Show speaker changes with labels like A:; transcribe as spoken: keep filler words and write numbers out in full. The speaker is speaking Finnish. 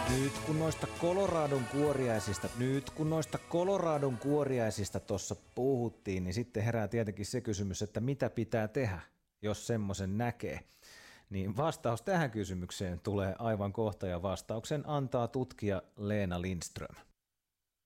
A: Nyt kun noista Coloradon kuoriaisista, nyt kun noista Coloradon kuoriaisista tuossa puhuttiin, niin sitten herää tietenkin se kysymys, että mitä pitää tehdä, jos semmoisen näkee. Niin vastaus tähän kysymykseen tulee aivan kohta ja vastauksen antaa tutkija Leena Lindström.